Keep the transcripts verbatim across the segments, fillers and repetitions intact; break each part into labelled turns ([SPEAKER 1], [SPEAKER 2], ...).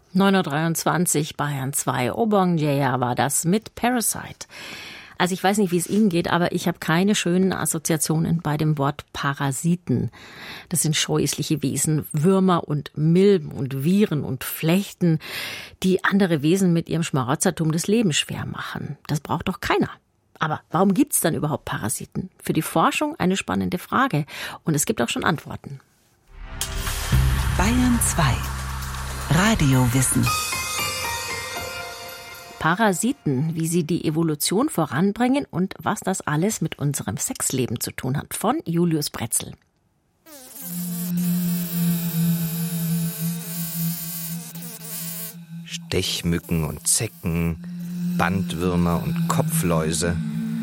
[SPEAKER 1] neun Uhr dreiundzwanzig, Bayern zwei. Obong Jaya war das mit Parasite. Also ich weiß nicht, wie es Ihnen geht, aber ich habe keine schönen Assoziationen bei dem Wort Parasiten. Das sind scheußliche Wesen, Würmer und Milben und Viren und Flechten, die andere Wesen mit ihrem Schmarotzertum das Leben schwer machen. Das braucht doch keiner. Aber warum gibt's dann überhaupt Parasiten? Für die Forschung eine spannende Frage. Und es gibt auch schon Antworten.
[SPEAKER 2] Bayern zwei. Radiowissen.
[SPEAKER 1] Parasiten, wie sie die Evolution voranbringen und was das alles mit unserem Sexleben zu tun hat. Von Julius Brätzl.
[SPEAKER 3] Stechmücken und Zecken, Bandwürmer und Kopfläuse.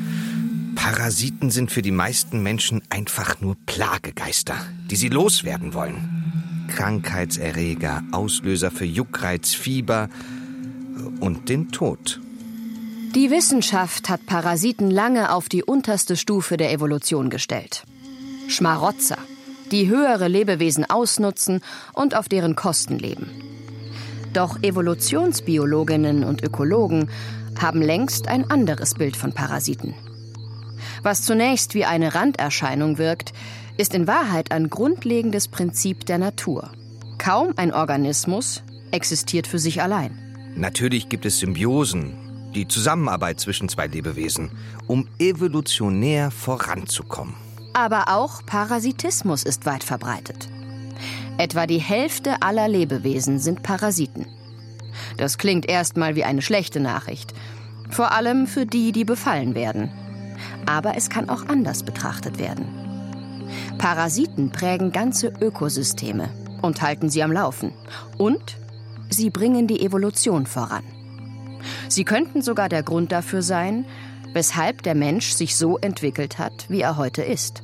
[SPEAKER 3] Parasiten sind für die meisten Menschen einfach nur Plagegeister, die sie loswerden wollen. Krankheitserreger, Auslöser für Juckreiz, Fieber und den Tod.
[SPEAKER 4] Die Wissenschaft hat Parasiten lange auf die unterste Stufe der Evolution gestellt. Schmarotzer, die höhere Lebewesen ausnutzen und auf deren Kosten leben. Doch Evolutionsbiologinnen und Ökologen haben längst ein anderes Bild von Parasiten. Was zunächst wie eine Randerscheinung wirkt, ist in Wahrheit ein grundlegendes Prinzip der Natur. Kaum ein Organismus existiert für sich allein.
[SPEAKER 3] Natürlich gibt es Symbiosen, die Zusammenarbeit zwischen zwei Lebewesen, um evolutionär voranzukommen.
[SPEAKER 4] Aber auch Parasitismus ist weit verbreitet. Etwa die Hälfte aller Lebewesen sind Parasiten. Das klingt erstmal wie eine schlechte Nachricht. Vor allem für die, die befallen werden. Aber es kann auch anders betrachtet werden. Parasiten prägen ganze Ökosysteme und halten sie am Laufen. Und sie bringen die Evolution voran. Sie könnten sogar der Grund dafür sein, weshalb der Mensch sich so entwickelt hat, wie er heute ist.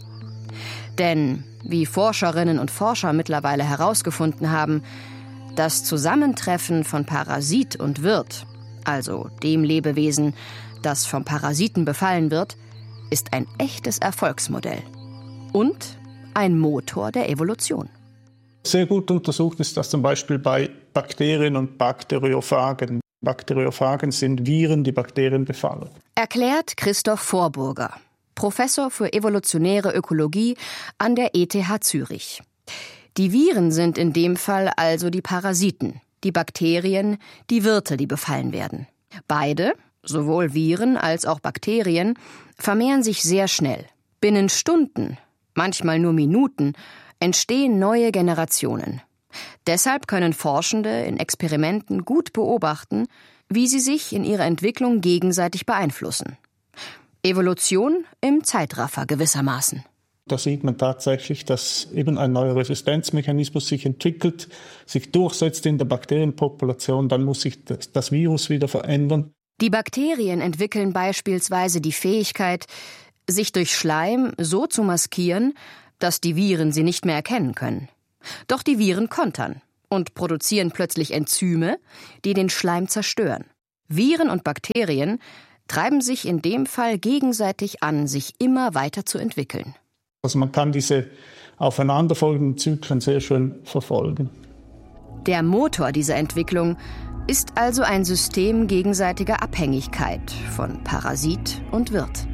[SPEAKER 4] Denn, wie Forscherinnen und Forscher mittlerweile herausgefunden haben, das Zusammentreffen von Parasit und Wirt, also dem Lebewesen, das vom Parasiten befallen wird, ist ein echtes Erfolgsmodell und ein Motor der Evolution.
[SPEAKER 5] Sehr gut untersucht ist das zum Beispiel bei Bakterien und Bakteriophagen. Bakteriophagen sind Viren, die Bakterien befallen.
[SPEAKER 4] Erklärt Christoph Vorburger, Professor für evolutionäre Ökologie an der E T H Zürich. Die Viren sind in dem Fall also die Parasiten, die Bakterien, die Wirte, die befallen werden. Beide, sowohl Viren als auch Bakterien, vermehren sich sehr schnell. Binnen Stunden, manchmal nur Minuten, entstehen neue Generationen. Deshalb können Forschende in Experimenten gut beobachten, wie sie sich in ihrer Entwicklung gegenseitig beeinflussen. Evolution im Zeitraffer gewissermaßen.
[SPEAKER 5] Da sieht man tatsächlich, dass eben ein neuer Resistenzmechanismus sich entwickelt, sich durchsetzt in der Bakterienpopulation, dann muss sich das, das Virus wieder verändern.
[SPEAKER 4] Die Bakterien entwickeln beispielsweise die Fähigkeit, sich durch Schleim so zu maskieren, dass die Viren sie nicht mehr erkennen können. Doch die Viren kontern und produzieren plötzlich Enzyme, die den Schleim zerstören. Viren und Bakterien treiben sich in dem Fall gegenseitig an, sich immer weiter zu entwickeln.
[SPEAKER 5] Also man kann diese aufeinanderfolgenden Zyklen sehr schön verfolgen.
[SPEAKER 4] Der Motor dieser Entwicklung ist also ein System gegenseitiger Abhängigkeit von Parasit und Wirt.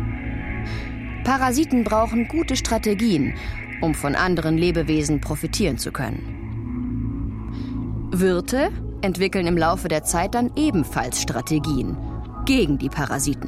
[SPEAKER 4] Parasiten brauchen gute Strategien, um von anderen Lebewesen profitieren zu können. Wirte entwickeln im Laufe der Zeit dann ebenfalls Strategien gegen die Parasiten.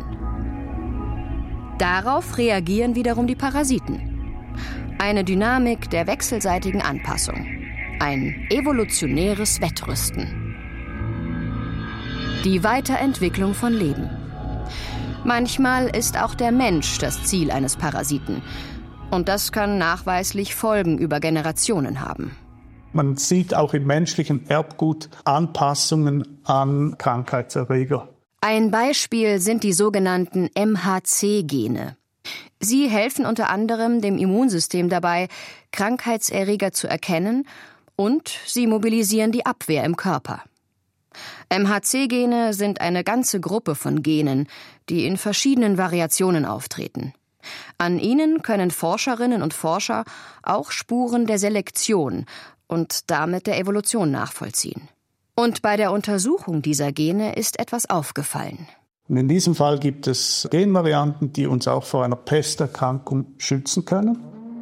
[SPEAKER 4] Darauf reagieren wiederum die Parasiten. Eine Dynamik der wechselseitigen Anpassung. Ein evolutionäres Wettrüsten. Die Weiterentwicklung von Leben. Manchmal ist auch der Mensch das Ziel eines Parasiten. Und das kann nachweislich Folgen über Generationen haben.
[SPEAKER 5] Man sieht auch im menschlichen Erbgut Anpassungen an Krankheitserreger.
[SPEAKER 4] Ein Beispiel sind die sogenannten M H C-Gene. Sie helfen unter anderem dem Immunsystem dabei, Krankheitserreger zu erkennen, und sie mobilisieren die Abwehr im Körper. M H C-Gene sind eine ganze Gruppe von Genen, die in verschiedenen Variationen auftreten. An ihnen können Forscherinnen und Forscher auch Spuren der Selektion und damit der Evolution nachvollziehen. Und bei der Untersuchung dieser Gene ist etwas aufgefallen.
[SPEAKER 5] Und in diesem Fall gibt es Genvarianten, die uns auch vor einer Pesterkrankung schützen können.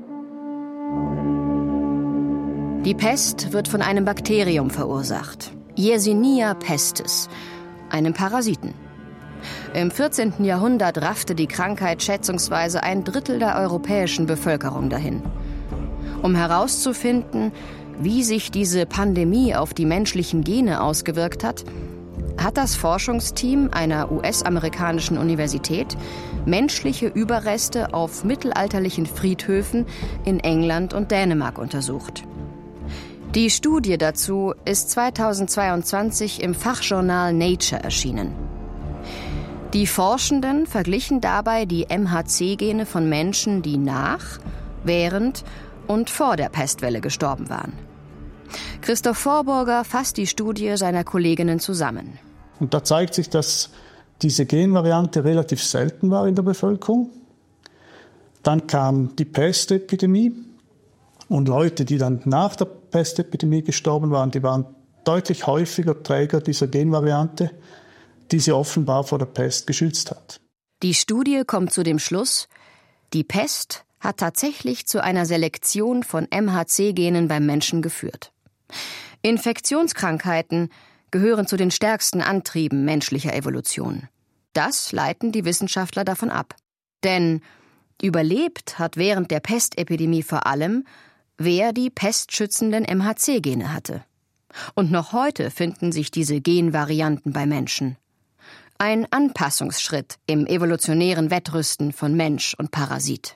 [SPEAKER 4] Die Pest wird von einem Bakterium verursacht, Yersinia pestis, einem Parasiten. Im vierzehnten Jahrhundert raffte die Krankheit schätzungsweise ein Drittel der europäischen Bevölkerung dahin. Um herauszufinden, wie sich diese Pandemie auf die menschlichen Gene ausgewirkt hat, hat das Forschungsteam einer U S-amerikanischen Universität menschliche Überreste auf mittelalterlichen Friedhöfen in England und Dänemark untersucht. Die Studie dazu ist zweitausendzweiundzwanzig im Fachjournal Nature erschienen. Die Forschenden verglichen dabei die M H C-Gene von Menschen, die nach, während und vor der Pestwelle gestorben waren. Christoph Vorburger fasst die Studie seiner Kolleginnen zusammen.
[SPEAKER 5] Und da zeigt sich, dass diese Genvariante relativ selten war in der Bevölkerung. Dann kam die Pestepidemie und Leute, die dann nach der Pestepidemie gestorben waren, die waren deutlich häufiger Träger dieser Genvariante, die sie offenbar vor der Pest geschützt hat.
[SPEAKER 4] Die Studie kommt zu dem Schluss, die Pest hat tatsächlich zu einer Selektion von M H C-Genen beim Menschen geführt. Infektionskrankheiten gehören zu den stärksten Antrieben menschlicher Evolution. Das leiten die Wissenschaftler davon ab. Denn überlebt hat während der Pestepidemie vor allem, wer die pestschützenden M H C-Gene hatte. Und noch heute finden sich diese Genvarianten bei Menschen. Ein Anpassungsschritt im evolutionären Wettrüsten von Mensch und Parasit.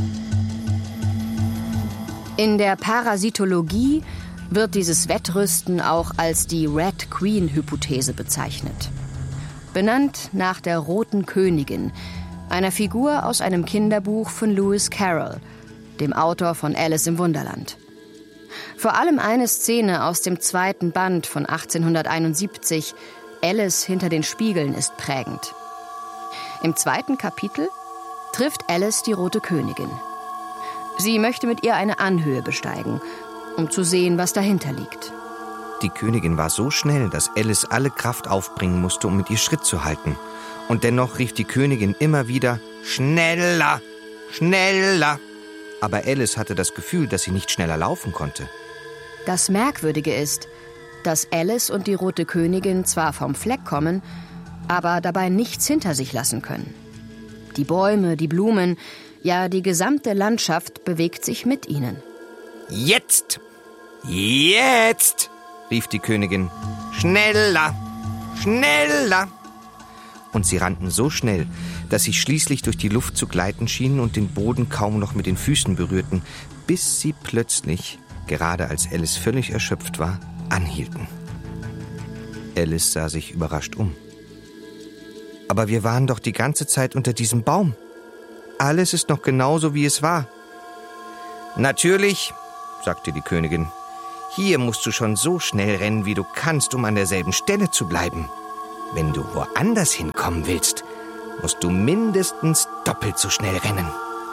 [SPEAKER 4] In der Parasitologie wird dieses Wettrüsten auch als die Red Queen-Hypothese bezeichnet. Benannt nach der Roten Königin, einer Figur aus einem Kinderbuch von Lewis Carroll, dem Autor von Alice im Wunderland. Vor allem eine Szene aus dem zweiten Band von achtzehnhunderteinundsiebzig, Alice hinter den Spiegeln, ist prägend. Im zweiten Kapitel trifft Alice die Rote Königin. Sie möchte mit ihr eine Anhöhe besteigen, um zu sehen, was dahinter liegt.
[SPEAKER 3] Die Königin war so schnell, dass Alice alle Kraft aufbringen musste, um mit ihr Schritt zu halten. Und dennoch rief die Königin immer wieder: Schneller, schneller! Aber Alice hatte das Gefühl, dass sie nicht schneller laufen konnte.
[SPEAKER 4] Das Merkwürdige ist, dass Alice und die Rote Königin zwar vom Fleck kommen, aber dabei nichts hinter sich lassen können. Die Bäume, die Blumen, ja die gesamte Landschaft bewegt sich mit ihnen.
[SPEAKER 3] Jetzt! Jetzt! Rief die Königin. Schneller! Schneller! Und sie rannten so schnell, dass sie schließlich durch die Luft zu gleiten schienen und den Boden kaum noch mit den Füßen berührten, bis sie plötzlich, gerade als Alice völlig erschöpft war, anhielten. Alice sah sich überrascht um. Aber wir waren doch die ganze Zeit unter diesem Baum. Alles ist noch genauso, wie es war. Natürlich, sagte die Königin. Hier musst du schon so schnell rennen, wie du kannst, um an derselben Stelle zu bleiben. Wenn du woanders hinkommen willst, musst du mindestens doppelt so schnell rennen.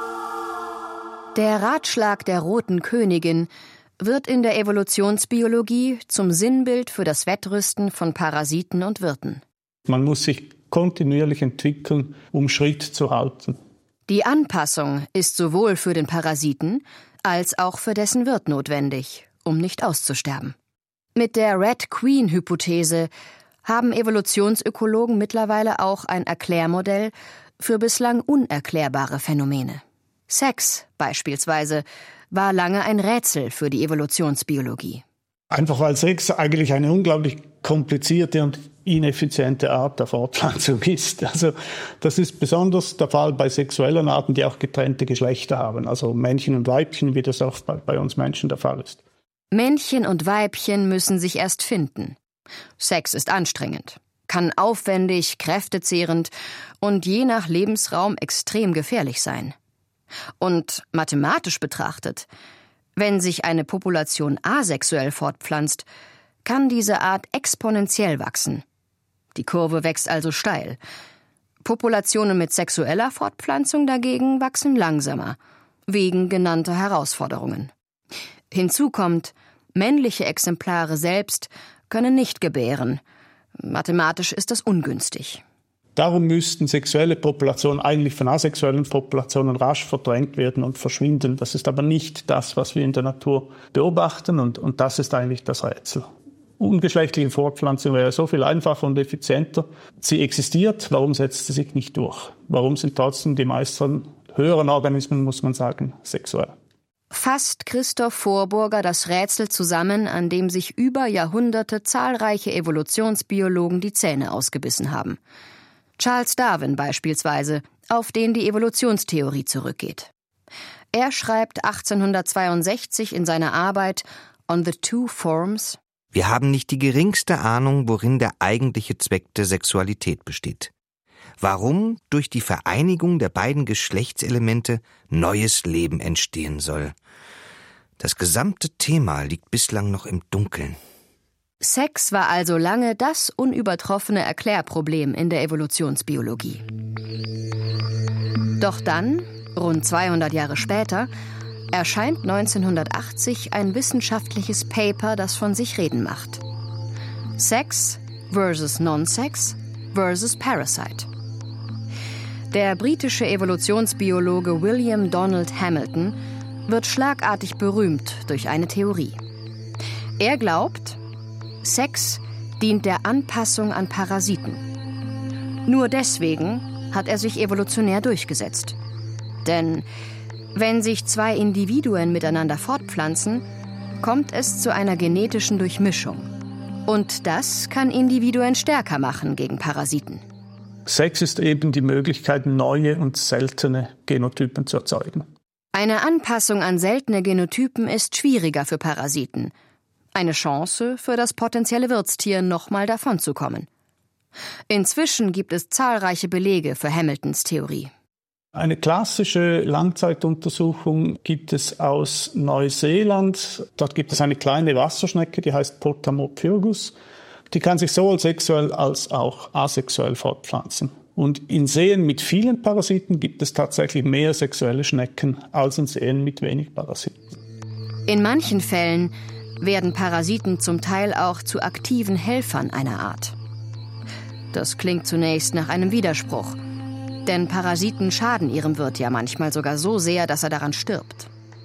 [SPEAKER 4] Der Ratschlag der Roten Königin wird in der Evolutionsbiologie zum Sinnbild für das Wettrüsten von Parasiten und Wirten.
[SPEAKER 5] Man muss sich kontinuierlich entwickeln, um Schritt zu halten.
[SPEAKER 4] Die Anpassung ist sowohl für den Parasiten als auch für dessen Wirt notwendig, um nicht auszusterben. Mit der Red Queen-Hypothese haben Evolutionsökologen mittlerweile auch ein Erklärmodell für bislang unerklärbare Phänomene. Sex beispielsweise war lange ein Rätsel für die Evolutionsbiologie.
[SPEAKER 5] Einfach weil Sex eigentlich eine unglaublich komplizierte und ineffiziente Art der Fortpflanzung ist. Also das ist besonders der Fall bei sexuellen Arten, die auch getrennte Geschlechter haben, also Männchen und Weibchen, wie das auch bei, bei uns Menschen der Fall ist.
[SPEAKER 4] Männchen und Weibchen müssen sich erst finden. Sex ist anstrengend, kann aufwendig, kräftezehrend und je nach Lebensraum extrem gefährlich sein. Und mathematisch betrachtet, wenn sich eine Population asexuell fortpflanzt, kann diese Art exponentiell wachsen. Die Kurve wächst also steil. Populationen mit sexueller Fortpflanzung dagegen wachsen langsamer, wegen genannter Herausforderungen. Hinzu kommt, männliche Exemplare selbst können nicht gebären. Mathematisch ist das ungünstig.
[SPEAKER 5] Darum müssten sexuelle Populationen eigentlich von asexuellen Populationen rasch verdrängt werden und verschwinden. Das ist aber nicht das, was wir in der Natur beobachten, und, und das ist eigentlich das Rätsel. Ungeschlechtliche Fortpflanzung wäre so viel einfacher und effizienter. Sie existiert, warum setzt sie sich nicht durch? Warum sind trotzdem die meisten höheren Organismen, muss man sagen, sexuell?
[SPEAKER 4] Fasst Christoph Vorburger das Rätsel zusammen, an dem sich über Jahrhunderte zahlreiche Evolutionsbiologen die Zähne ausgebissen haben. Charles Darwin beispielsweise, auf den die Evolutionstheorie zurückgeht. Er schreibt achtzehnhundertzweiundsechzig in seiner Arbeit On the Two Forms:
[SPEAKER 3] Wir haben nicht die geringste Ahnung, worin der eigentliche Zweck der Sexualität besteht. Warum durch die Vereinigung der beiden Geschlechtselemente neues Leben entstehen soll. Das gesamte Thema liegt bislang noch im Dunkeln.
[SPEAKER 4] Sex war also lange das unübertroffene Erklärproblem in der Evolutionsbiologie. Doch dann, rund zweihundert Jahre später, erscheint neunzehnhundertachtzig ein wissenschaftliches Paper, das von sich reden macht. Sex versus Non-Sex versus Parasite. Der britische Evolutionsbiologe William Donald Hamilton wird schlagartig berühmt durch eine Theorie. Er glaubt, Sex dient der Anpassung an Parasiten. Nur deswegen hat er sich evolutionär durchgesetzt. Denn wenn sich zwei Individuen miteinander fortpflanzen, kommt es zu einer genetischen Durchmischung. Und das kann Individuen stärker machen gegen Parasiten.
[SPEAKER 5] Sex ist eben die Möglichkeit, neue und seltene Genotypen zu erzeugen.
[SPEAKER 4] Eine Anpassung an seltene Genotypen ist schwieriger für Parasiten. Eine Chance für das potenzielle Wirtstier, nochmal davonzukommen. Inzwischen gibt es zahlreiche Belege für Hamiltons Theorie.
[SPEAKER 5] Eine klassische Langzeituntersuchung gibt es aus Neuseeland. Dort gibt es eine kleine Wasserschnecke, die heißt Potamopyrgus. Die kann sich sowohl sexuell als auch asexuell fortpflanzen. Und in Seen mit vielen Parasiten gibt es tatsächlich mehr sexuelle Schnecken als in Seen mit wenig Parasiten.
[SPEAKER 4] In manchen Fällen werden Parasiten zum Teil auch zu aktiven Helfern einer Art. Das klingt zunächst nach einem Widerspruch. Denn Parasiten schaden ihrem Wirt ja manchmal sogar so sehr, dass er daran stirbt.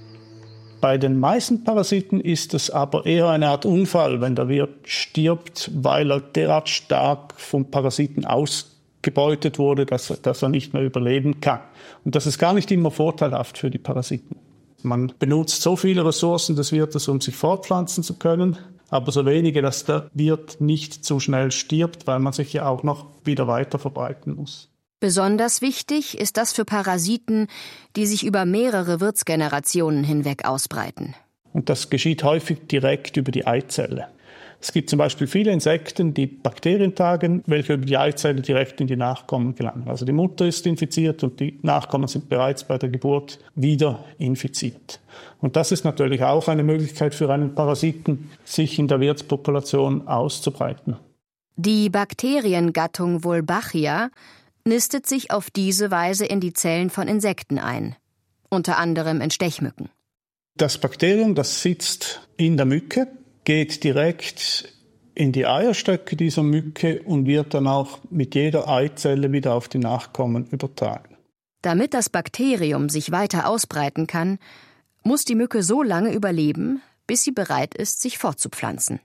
[SPEAKER 5] Bei den meisten Parasiten ist es aber eher eine Art Unfall, wenn der Wirt stirbt, weil er derart stark vom Parasiten ausgebeutet wurde, dass, dass er nicht mehr überleben kann. Und das ist gar nicht immer vorteilhaft für die Parasiten. Man benutzt so viele Ressourcen des Wirtes, um sich fortpflanzen zu können, aber so wenige, dass der Wirt nicht zu schnell stirbt, weil man sich ja auch noch wieder weiter verbreiten muss.
[SPEAKER 4] Besonders wichtig ist das für Parasiten, die sich über mehrere Wirtsgenerationen hinweg ausbreiten.
[SPEAKER 5] Und das geschieht häufig direkt über die Eizelle. Es gibt zum Beispiel viele Insekten, die Bakterien tragen, welche über die Eizelle direkt in die Nachkommen gelangen. Also die Mutter ist infiziert und die Nachkommen sind bereits bei der Geburt wieder infiziert. Und das ist natürlich auch eine Möglichkeit für einen Parasiten, sich in der Wirtspopulation auszubreiten.
[SPEAKER 4] Die Bakteriengattung Wolbachia nistet sich auf diese Weise in die Zellen von Insekten ein, unter anderem in Stechmücken.
[SPEAKER 5] Das Bakterium, das sitzt in der Mücke, geht direkt in die Eierstöcke dieser Mücke und wird dann auch mit jeder Eizelle wieder auf die Nachkommen übertragen.
[SPEAKER 4] Damit das Bakterium sich weiter ausbreiten kann, muss die Mücke so lange überleben, bis sie bereit ist, sich fortzupflanzen.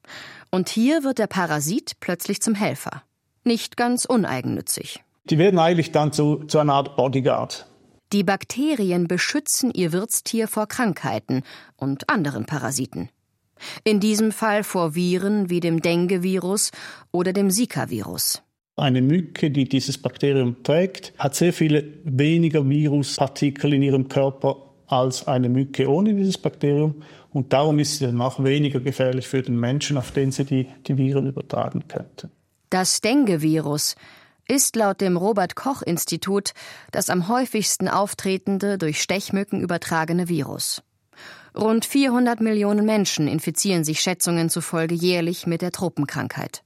[SPEAKER 4] Und hier wird der Parasit plötzlich zum Helfer. Nicht ganz uneigennützig.
[SPEAKER 5] Die werden eigentlich dann zu, zu einer Art Bodyguard.
[SPEAKER 4] Die Bakterien beschützen ihr Wirtstier vor Krankheiten und anderen Parasiten. In diesem Fall vor Viren wie dem Dengue-Virus oder dem Zika-Virus.
[SPEAKER 5] Eine Mücke, die dieses Bakterium trägt, hat sehr viele weniger Viruspartikel in ihrem Körper als eine Mücke ohne dieses Bakterium. Und darum ist sie dann auch weniger gefährlich für den Menschen, auf den sie die, die Viren übertragen könnten.
[SPEAKER 4] Das Dengue-Virus ist laut dem Robert-Koch-Institut das am häufigsten auftretende durch Stechmücken übertragene Virus. Rund vierhundert Millionen Menschen infizieren sich Schätzungen zufolge jährlich mit der Tropenkrankheit.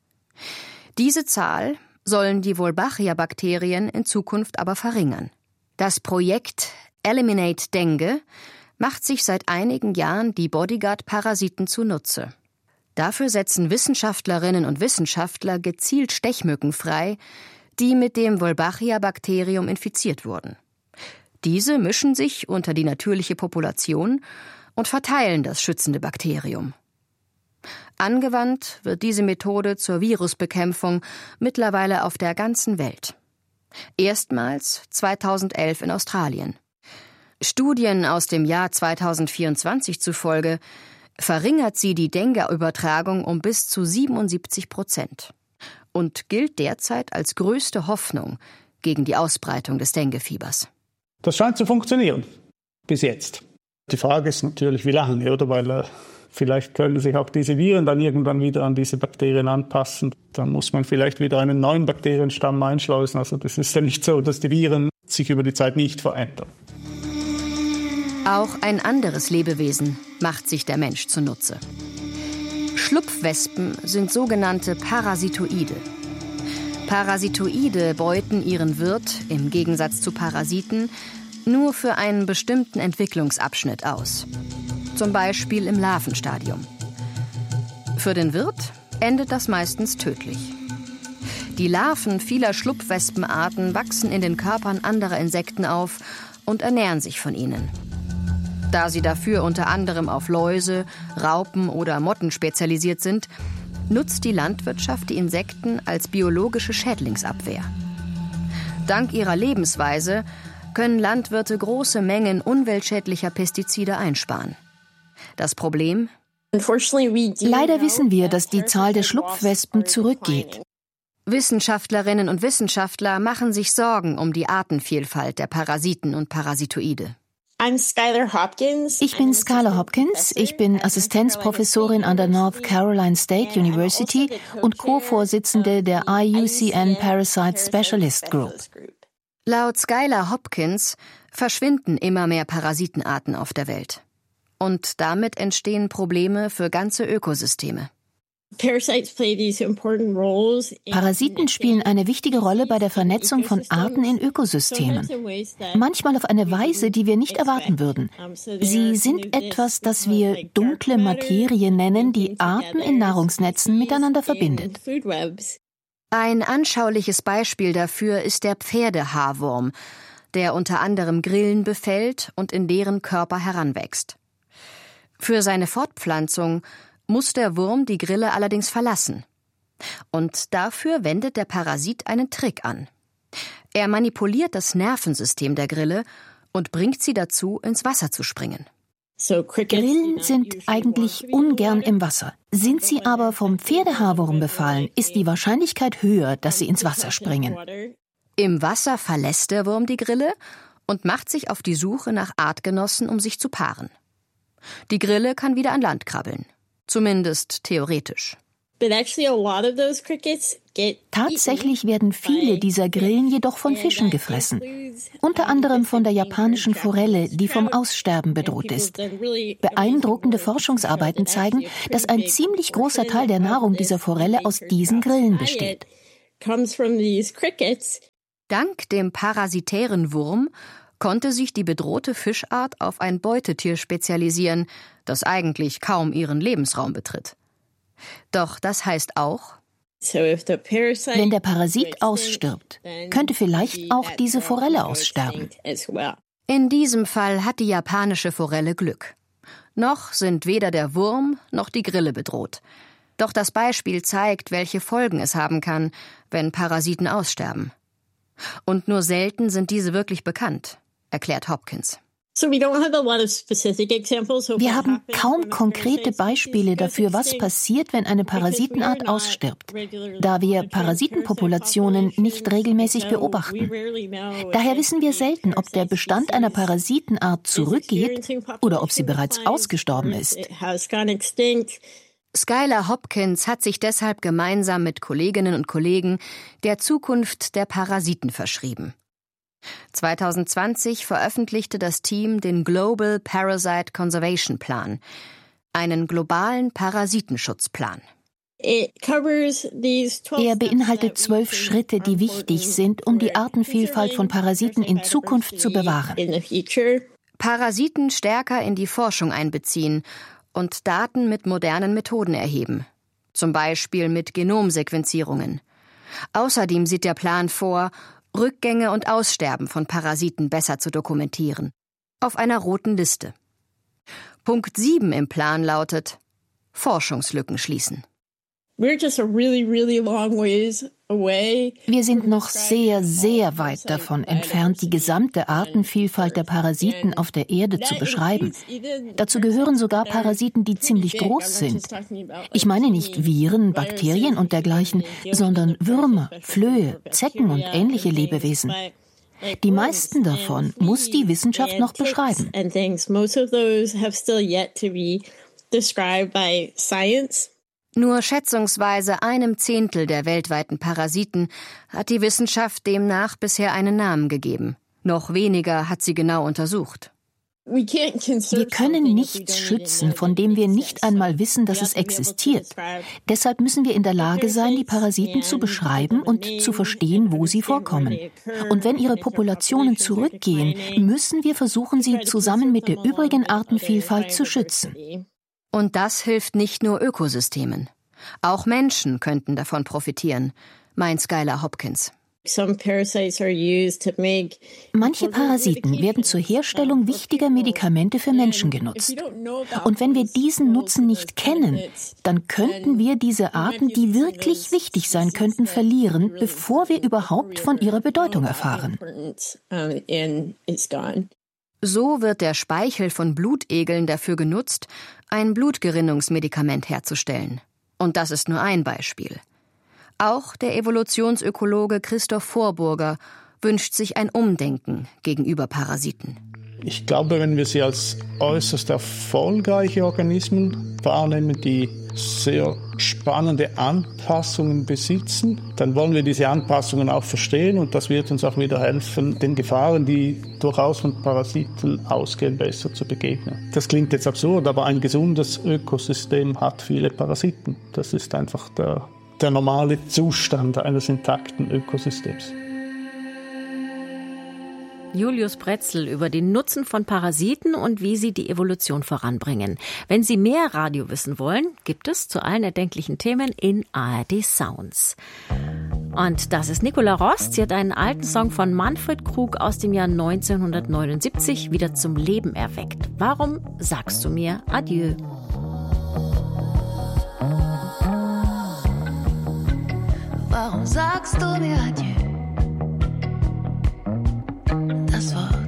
[SPEAKER 4] Diese Zahl sollen die Wolbachia-Bakterien in Zukunft aber verringern. Das Projekt Eliminate Dengue macht sich seit einigen Jahren die Bodyguard-Parasiten zunutze. Dafür setzen Wissenschaftlerinnen und Wissenschaftler gezielt Stechmücken frei, die mit dem Wolbachia-Bakterium infiziert wurden. Diese mischen sich unter die natürliche Population und verteilen das schützende Bakterium. Angewandt wird diese Methode zur Virusbekämpfung mittlerweile auf der ganzen Welt. Erstmals zweitausendelf in Australien. Studien aus dem Jahr zweitausendvierundzwanzig zufolge verringert sie die Dengue-Übertragung um bis zu siebenundsiebzig Prozent und gilt derzeit als größte Hoffnung gegen die Ausbreitung des Dengue-Fiebers.
[SPEAKER 5] Das scheint zu funktionieren, bis jetzt. Die Frage ist natürlich, wie lange, oder? Weil äh, vielleicht können sich auch diese Viren dann irgendwann wieder an diese Bakterien anpassen. Dann muss man vielleicht wieder einen neuen Bakterienstamm einschleusen. Also das ist ja nicht so, dass die Viren sich über die Zeit nicht verändern.
[SPEAKER 4] Auch ein anderes Lebewesen macht sich der Mensch zunutze. Schlupfwespen sind sogenannte Parasitoide. Parasitoide beuten ihren Wirt, im Gegensatz zu Parasiten, nur für einen bestimmten Entwicklungsabschnitt aus. Zum Beispiel im Larvenstadium. Für den Wirt endet das meistens tödlich. Die Larven vieler Schlupfwespenarten wachsen in den Körpern anderer Insekten auf und ernähren sich von ihnen. Da sie dafür unter anderem auf Läuse, Raupen oder Motten spezialisiert sind, nutzt die Landwirtschaft die Insekten als biologische Schädlingsabwehr. Dank ihrer Lebensweise können Landwirte große Mengen umweltschädlicher Pestizide einsparen. Das Problem?
[SPEAKER 6] Leider wissen wir, dass die Zahl der Schlupfwespen zurückgeht.
[SPEAKER 4] Wissenschaftlerinnen und Wissenschaftler machen sich Sorgen um die Artenvielfalt der Parasiten und Parasitoide.
[SPEAKER 6] Ich bin Skylar Hopkins, ich bin Assistenzprofessorin an der North Carolina State University und Co-Vorsitzende der I U C N Parasite Specialist Group.
[SPEAKER 4] Laut Skylar Hopkins verschwinden immer mehr Parasitenarten auf der Welt. Und damit entstehen Probleme für ganze Ökosysteme.
[SPEAKER 6] Parasiten spielen eine wichtige Rolle bei der Vernetzung von Arten in Ökosystemen. Manchmal auf eine Weise, die wir nicht erwarten würden. Sie sind etwas, das wir dunkle Materie nennen, die Arten in Nahrungsnetzen miteinander verbindet.
[SPEAKER 4] Ein anschauliches Beispiel dafür ist der Pferdehaarwurm, der unter anderem Grillen befällt und in deren Körper heranwächst. Für seine Fortpflanzung muss der Wurm die Grille allerdings verlassen. Und dafür wendet der Parasit einen Trick an. Er manipuliert das Nervensystem der Grille und bringt sie dazu, ins Wasser zu springen.
[SPEAKER 6] Grillen sind eigentlich ungern im Wasser. Sind sie aber vom Pferdehaarwurm befallen, ist die Wahrscheinlichkeit höher, dass sie ins Wasser springen.
[SPEAKER 4] Im Wasser verlässt der Wurm die Grille und macht sich auf die Suche nach Artgenossen, um sich zu paaren. Die Grille kann wieder an Land krabbeln. Zumindest theoretisch.
[SPEAKER 6] Tatsächlich werden viele dieser Grillen jedoch von Fischen gefressen. Unter anderem von der japanischen Forelle, die vom Aussterben bedroht ist. Beeindruckende Forschungsarbeiten zeigen, dass ein ziemlich großer Teil der Nahrung dieser Forelle aus diesen Grillen besteht.
[SPEAKER 4] Dank dem parasitären Wurm konnte sich die bedrohte Fischart auf ein Beutetier spezialisieren, das eigentlich kaum ihren Lebensraum betritt. Doch das heißt auch,
[SPEAKER 6] wenn der Parasit ausstirbt, könnte vielleicht auch diese Forelle aussterben.
[SPEAKER 4] In diesem Fall hat die japanische Forelle Glück. Noch sind weder der Wurm noch die Grille bedroht. Doch das Beispiel zeigt, welche Folgen es haben kann, wenn Parasiten aussterben. Und nur selten sind diese wirklich bekannt, erklärt Hopkins.
[SPEAKER 6] Wir haben kaum konkrete Beispiele dafür, was passiert, wenn eine Parasitenart ausstirbt, da wir Parasitenpopulationen nicht regelmäßig beobachten. Daher wissen wir selten, ob der Bestand einer Parasitenart zurückgeht oder ob sie bereits ausgestorben ist.
[SPEAKER 4] Skylar Hopkins hat sich deshalb gemeinsam mit Kolleginnen und Kollegen der Zukunft der Parasiten verschrieben. zwanzig zwanzig veröffentlichte das Team den Global Parasite Conservation Plan, einen globalen Parasitenschutzplan.
[SPEAKER 6] Er beinhaltet zwölf Schritte, die wichtig sind, um die Artenvielfalt von Parasiten in Zukunft zu bewahren.
[SPEAKER 4] Parasiten stärker in die Forschung einbeziehen und Daten mit modernen Methoden erheben, zum Beispiel mit Genomsequenzierungen. Außerdem sieht der Plan vor, Rückgänge und Aussterben von Parasiten besser zu dokumentieren. Auf einer roten Liste. Punkt sieben im Plan lautet: Forschungslücken schließen.
[SPEAKER 6] Wir sind noch sehr, sehr weit davon entfernt, die gesamte Artenvielfalt der Parasiten auf der Erde zu beschreiben. Dazu gehören sogar Parasiten, die ziemlich groß sind. Ich meine nicht Viren, Bakterien und dergleichen, sondern Würmer, Flöhe, Zecken und ähnliche Lebewesen. Die meisten davon muss die Wissenschaft noch beschreiben.
[SPEAKER 4] Nur schätzungsweise einem Zehntel der weltweiten Parasiten hat die Wissenschaft demnach bisher einen Namen gegeben. Noch weniger hat sie genau untersucht.
[SPEAKER 6] Wir können nichts schützen, von dem wir nicht einmal wissen, dass es existiert. Deshalb müssen wir in der Lage sein, die Parasiten zu beschreiben und zu verstehen, wo sie vorkommen. Und wenn ihre Populationen zurückgehen, müssen wir versuchen, sie zusammen mit der übrigen Artenvielfalt zu schützen.
[SPEAKER 4] Und das hilft nicht nur Ökosystemen. Auch Menschen könnten davon profitieren, meint Skylar Hopkins.
[SPEAKER 6] Manche Parasiten werden zur Herstellung wichtiger Medikamente für Menschen genutzt. Und wenn wir diesen Nutzen nicht kennen, dann könnten wir diese Arten, die wirklich wichtig sein könnten, verlieren, bevor wir überhaupt von ihrer Bedeutung erfahren.
[SPEAKER 4] So wird der Speichel von Blutegeln dafür genutzt, ein Blutgerinnungsmedikament herzustellen. Und das ist nur ein Beispiel. Auch der Evolutionsökologe Christoph Vorburger wünscht sich ein Umdenken gegenüber Parasiten.
[SPEAKER 5] Ich glaube, wenn wir sie als äußerst erfolgreiche Organismen wahrnehmen, die sehr spannende Anpassungen besitzen, dann wollen wir diese Anpassungen auch verstehen und das wird uns auch wieder helfen, den Gefahren, die durchaus von Parasiten ausgehen, besser zu begegnen. Das klingt jetzt absurd, aber ein gesundes Ökosystem hat viele Parasiten. Das ist einfach der, der normale Zustand eines intakten Ökosystems.
[SPEAKER 1] Julius Brätzl über den Nutzen von Parasiten und wie sie die Evolution voranbringen. Wenn Sie mehr Radio wissen wollen, gibt es zu allen erdenklichen Themen in A R D Sounds. Und das ist Nicola Rost. Sie hat einen alten Song von Manfred Krug aus dem Jahr neunzehnhundertneunundsiebzig wieder zum Leben erweckt. Warum sagst du mir Adieu?
[SPEAKER 7] Warum sagst du mir Adieu? Das war